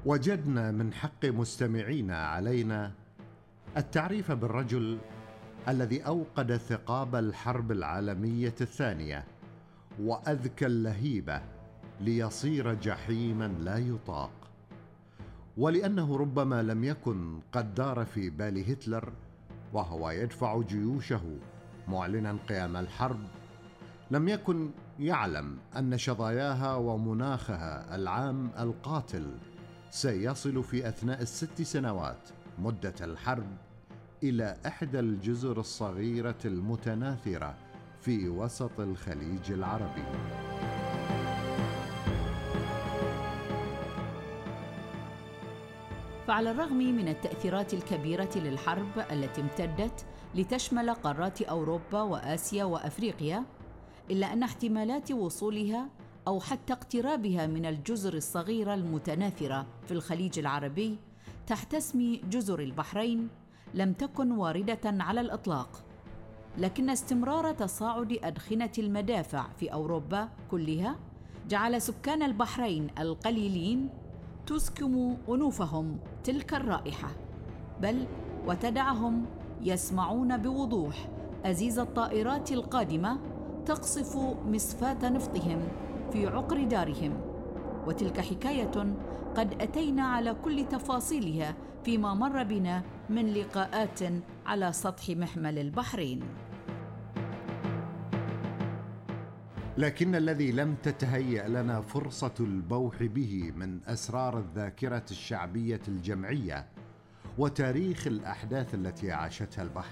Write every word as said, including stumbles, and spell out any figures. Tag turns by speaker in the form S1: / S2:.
S1: وجدنا من حق مستمعينا علينا التعريف بالرجل الذي أوقد ثقاب الحرب العالمية الثانية وأذكى اللهيبة ليصير جحيما لا يطاق. ولأنه ربما لم يكن قد دار في بال هتلر وهو يدفع جيوشه معلنا قيام الحرب، لم يكن يعلم أن شظاياها ومناخها العام القاتل سيصل في أثناء الست سنوات مدة الحرب إلى إحدى الجزر الصغيرة المتناثرة في وسط الخليج العربي.
S2: فعلى الرغم من التأثيرات الكبيرة للحرب التي امتدت لتشمل قارات أوروبا وآسيا وأفريقيا، إلا أن احتمالات وصولها أو حتى اقترابها من الجزر الصغيرة المتناثرة في الخليج العربي تحت اسم جزر البحرين لم تكن واردة على الإطلاق. لكن استمرار تصاعد أدخنة المدافع في أوروبا كلها جعل سكان البحرين القليلين تسكم أنوفهم تلك الرائحة، بل وتدعهم يسمعون بوضوح أزيز الطائرات القادمة تقصف مصفاة نفطهم في عقر دارهم. وتلك حكاية قد أتينا على كل تفاصيلها فيما مر بنا من لقاءات على سطح محمل البحرين.
S1: لكن الذي لم تتهيأ لنا فرصة البوح به من أسرار الذاكرة الشعبية الجمعية وتاريخ الأحداث التي عاشتها البحرين